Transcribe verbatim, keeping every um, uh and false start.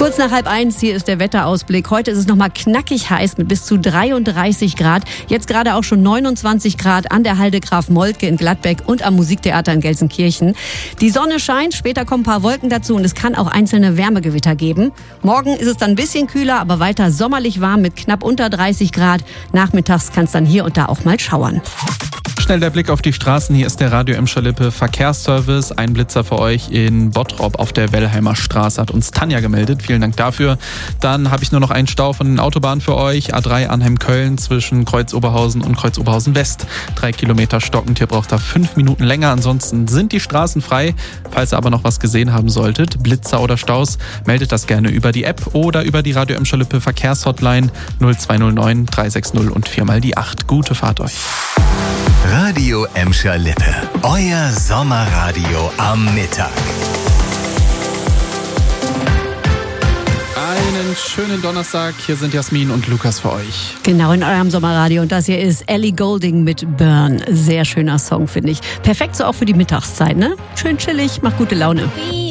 Kurz nach halb eins, hier ist der Wetterausblick. Heute ist es nochmal knackig heiß mit bis zu dreiunddreißig Grad. Jetzt gerade auch schon neunundzwanzig Grad an der Halde Graf Moltke in Gladbeck und am Musiktheater in Gelsenkirchen. Die Sonne scheint, später kommen ein paar Wolken dazu und es kann auch einzelne Wärmegewitter geben. Morgen ist es dann ein bisschen kühler, aber weiter sommerlich warm mit knapp unter dreißig Grad. Nachmittags kann es dann hier und da auch mal schauern. Schnell der Blick auf die Straßen. Hier ist der Radio Emscher-Lippe Verkehrsservice. Ein Blitzer für euch in Bottrop auf der Wellheimer Straße, hat uns Tanja gemeldet. Vielen Dank dafür. Dann habe ich nur noch einen Stau von den Autobahnen für euch. A drei Arnhem-Köln zwischen Kreuz-Oberhausen und Kreuz-Oberhausen-West. Drei Kilometer stockend. Hier braucht er fünf Minuten länger. Ansonsten sind die Straßen frei. Falls ihr aber noch was gesehen haben solltet, Blitzer oder Staus, meldet das gerne über die App oder über die Radio Emscher-Lippe Verkehrshotline null zwei null neun drei sechs null und viermal die acht. Gute Fahrt euch. Radio Emscher-Lippe. Euer Sommerradio am Mittag. Einen schönen Donnerstag. Hier sind Jasmin und Lukas für euch. Genau, in eurem Sommerradio. Und das hier ist Ellie Goulding mit Burn. Sehr schöner Song, finde ich. Perfekt so auch für die Mittagszeit, ne? Schön chillig, macht gute Laune.